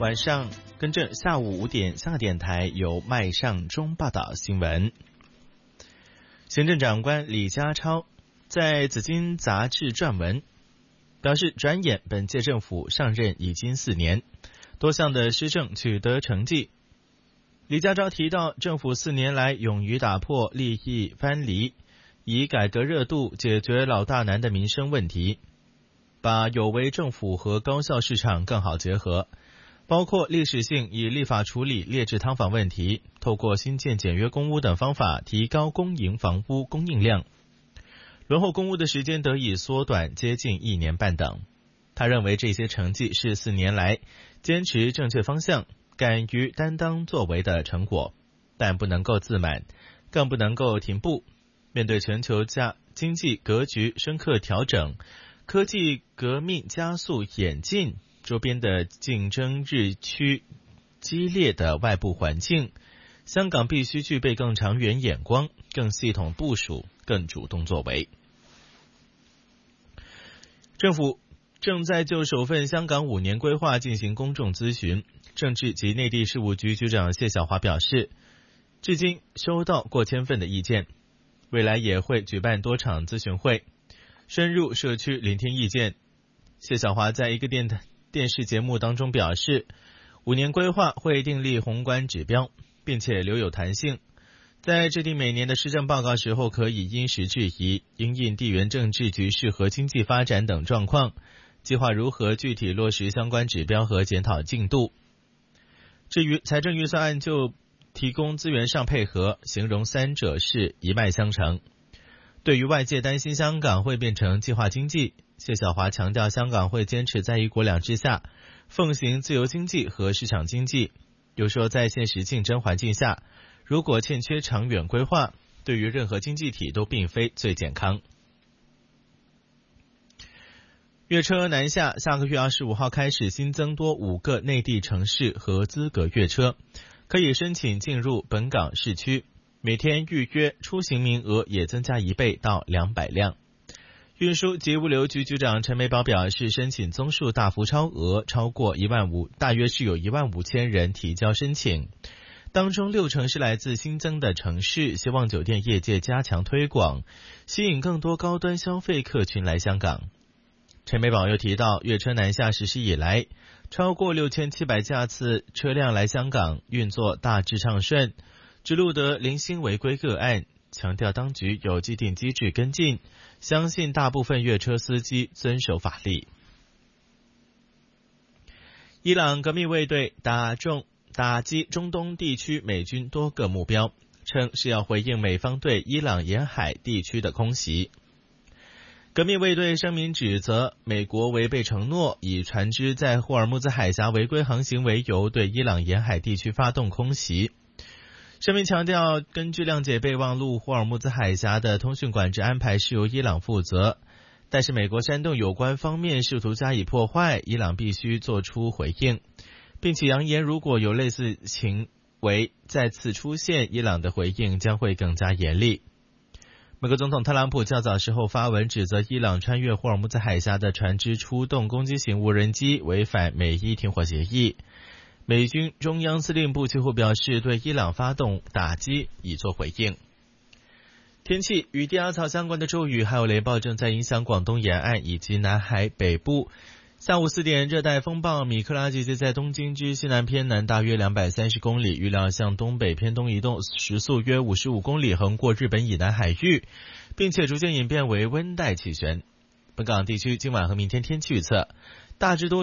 晚上跟着下午5点香港电台由麦尚中报道新闻。行政长官李家超在紫金杂志撰文表示，转眼本届政府上任已经4年，多项的施政取得成绩。李家超提到，政府4年来勇于打破利益藩篱，以改革热度解决老大难的民生问题，把有为政府和高效市场更好结合，包括历史性以立法处理劣质劏房问题，透过新建简约公屋等方法提高公营房屋供应量，轮候公屋的时间得以缩短接近1年半等。他认为这些成绩是4年来坚持正确方向、敢于担当作为的成果，但不能够自满，更不能够停步。面对全球经济格局深刻调整，科技革命加速演进，周边的竞争日趋激烈的外部环境，香港必须具备更长远眼光、更系统部署、更主动作为。政府正在就首份香港5年规划进行公众咨询。政治及内地事务局局长谢晓华表示，至今收到过千份的意见，未来也会举办多场咨询会，深入社区聆听意见。谢晓华在一个电视节目当中表示，5年规划会订立宏观指标，并且留有弹性，在制定每年的施政报告时候，可以因时制宜，因应地缘政治局势和经济发展等状况，计划如何具体落实相关指标和检讨进度。至于财政预算案就提供资源上配合，形容三者是一脉相承。对于外界担心香港会变成计划经济，谢晓华强调，香港会坚持在一国两制下奉行自由经济和市场经济。又说，在现实竞争环境下，如果欠缺长远规划，对于任何经济体都并非最健康。粤车南下，下个月25号开始新增多5个内地城市和资格粤车，可以申请进入本港市区，每天预约出行名额也增加1倍到200辆。运输及物流局局长陈美宝表示，申请宗数大幅超额，超过15000，大约是有15000人提交申请，当中6成是来自新增的城市，希望酒店业界加强推广，吸引更多高端消费客群来香港。陈美宝又提到，粤车南下实施以来，超过6700架次车辆来香港，运作大致畅顺，只录得零星违规个案，强调当局有既定机制跟进，相信大部分粤车司机遵守法律。伊朗革命卫队打击中东地区美军多个目标，称是要回应美方对伊朗沿海地区的空袭。革命卫队声明指责美国违背承诺，以船只在霍尔木兹海峡违规航行为由，对伊朗沿海地区发动空袭。声明强调，根据谅解备忘录，霍尔木兹海峡的通讯管制安排是由伊朗负责，但是美国煽动有关方面试图加以破坏，伊朗必须做出回应，并且扬言如果有类似行为再次出现，伊朗的回应将会更加严厉。美国总统特朗普较早时候发文指责伊朗穿越霍尔木兹海峡的船只出动攻击型无人机，违反美伊停火协议。美军中央司令部其后表示，对伊朗发动打击以作回应。天气，与低压槽相关的骤雨还有雷暴正在影响广东沿岸以及南海北部。下午4点，热带风暴米克拉集结在东京之西南偏南大约230公里，预料向东北偏东移动，时速约55公里，横过日本以南海域，并且逐渐演变为温带气旋。本港地区今晚和明天天气预测，大致多